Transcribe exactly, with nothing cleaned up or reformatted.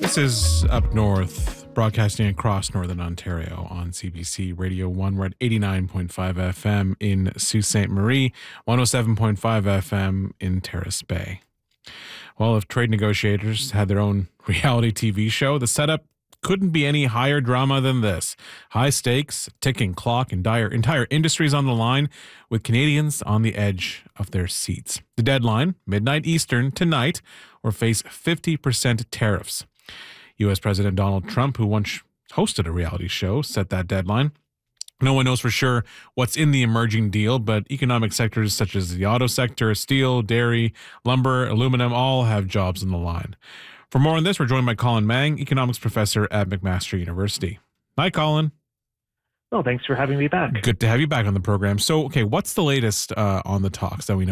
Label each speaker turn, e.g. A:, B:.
A: This is Up North, broadcasting across Northern Ontario on C B C Radio one. We're at eighty-nine point five F M in Sault Ste. Marie, one oh seven point five F M in Terrace Bay. Well, if trade negotiators had their own reality T V show, the setup couldn't be any higher drama than this. High stakes, ticking clock, and dire, entire industries on the line, with Canadians on the edge of their seats. The deadline, midnight Eastern tonight, or face fifty percent tariffs. U S President Donald Trump, who once hosted a reality show, set that deadline. No one knows for sure what's in the emerging deal, but economic sectors such as the auto sector, steel, dairy, lumber, aluminum all have jobs on the line. For more on this, we're joined by Colin Mang, economics professor at McMaster University. Hi, Colin.
B: Well, thanks for having me back.
A: Good to have you back on the program. So, okay, what's the latest uh, on the talks that we know